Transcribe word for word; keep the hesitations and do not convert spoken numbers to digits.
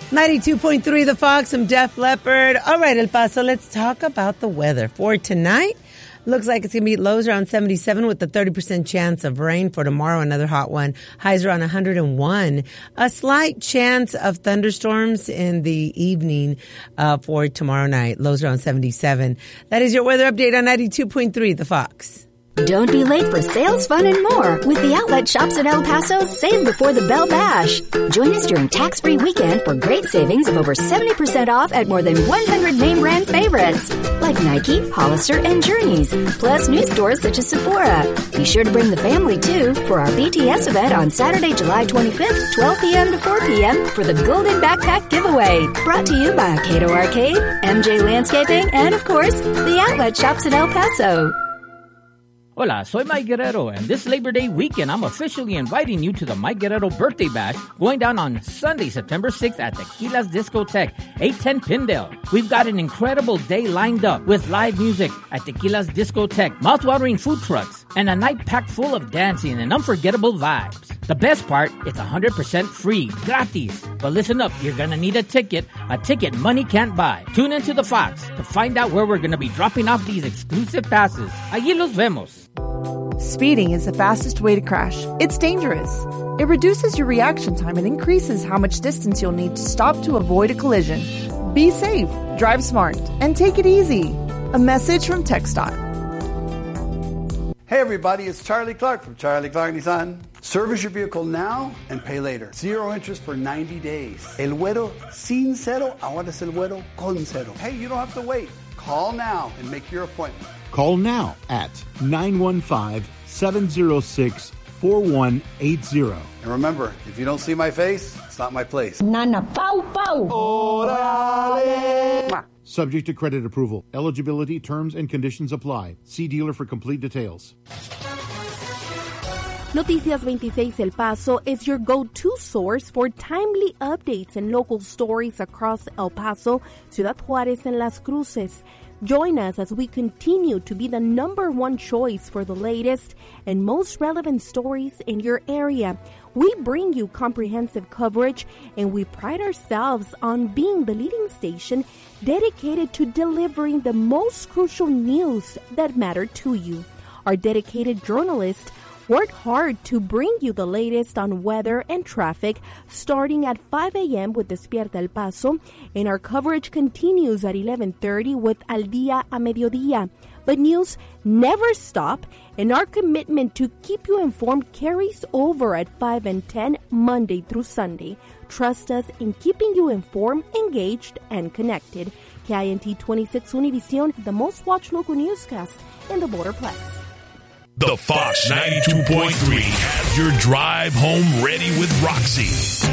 ninety-two point three The Fox. I'm Def Leppard. All right, El Paso, let's talk about the weather for tonight. Looks like it's going to be lows around seventy-seven with a thirty percent chance of rain. For tomorrow, another hot one. Highs around one hundred one. A slight chance of thunderstorms in the evening uh, for tomorrow night. Lows around seventy-seven. That is your weather update on ninety-two point three The Fox. Don't be late for sales, fun, and more with the outlet shops at El Paso Save Before the Bell Bash. Join us during tax-free weekend for great savings of over seventy percent off at more than one hundred name brand favorites like Nike, Hollister, and Journeys, plus new stores such as Sephora. Be sure to bring the family, too, for our B T S event on Saturday, July twenty-fifth, twelve p.m. to four p.m. for the Golden Backpack Giveaway. Brought to you by Cato Arcade, M J Landscaping, and, of course, the outlet shops at El Paso. Hola, soy Mike Guerrero, and this Labor Day weekend, I'm officially inviting you to the Mike Guerrero Birthday Bash going down on Sunday, September sixth at Tequila's Discotheque, eight ten Pindale. We've got an incredible day lined up with live music at Tequila's Discotheque, mouthwatering food trucks, and a night packed full of dancing and unforgettable vibes. The best part, it's one hundred percent free, gratis. But listen up, you're gonna need a ticket, a ticket money can't buy. Tune into The Fox to find out where we're gonna be dropping off these exclusive passes. Allí los vemos. Speeding is the fastest way to crash. It's dangerous. It reduces your reaction time and increases how much distance you'll need to stop to avoid a collision. Be safe, drive smart, and take it easy. A message from TxDOT. Hey everybody, it's Charlie Clark from Charlie Clark Nissan. Service your vehicle now and pay later. Zero interest for ninety days. El Güero sin cero, ahora es el Güero con cero. Hey, you don't have to wait. Call now and make your appointment. Call now at nine one five, seven zero six, four one eight zero. And remember, if you don't see my face, it's not my place. Nana Pau Pau. Orale. Subject to credit approval. Eligibility, terms, and conditions apply. See dealer for complete details. Noticias twenty-six El Paso is your go-to source for timely updates and local stories across El Paso, Ciudad Juárez, and Las Cruces. Join us as we continue to be the number one choice for the latest and most relevant stories in your area. We bring you comprehensive coverage, and we pride ourselves on being the leading station dedicated to delivering the most crucial news that matter to you. Our dedicated journalists work hard to bring you the latest on weather and traffic, starting at five a.m. with Despierta El Paso, and our coverage continues at eleven thirty with Al Día a Mediodía. But news never stop, and our commitment to keep you informed carries over at five and ten, Monday through Sunday. Trust us in keeping you informed, engaged, and connected. K I N T twenty-six Univision, the most watched local newscast in the Borderplex. The Fox ninety-two point three has your drive home ready with Roxy.